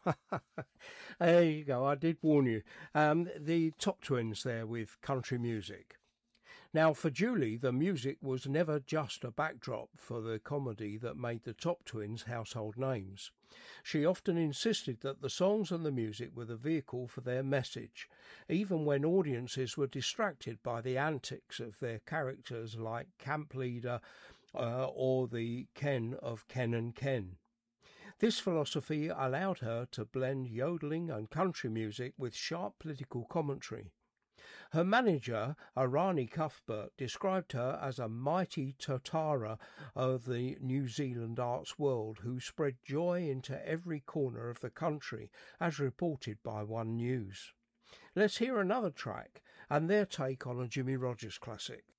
There you go. I did warn you. The Top Twins there with country music. Now, for Julie, the music was never just a backdrop for the comedy that made the Top Twins household names. She often insisted that the songs and the music were the vehicle for their message, even when audiences were distracted by the antics of their characters like Camp Leader or the Ken of Ken and Ken. This philosophy allowed her to blend yodeling and country music with sharp political commentary. Her manager, Arani Cuthbert, described her as a mighty Totara of the New Zealand arts world who spread joy into every corner of the country, as reported by One News. Let's hear another track and their take on a Jimmy Rogers classic.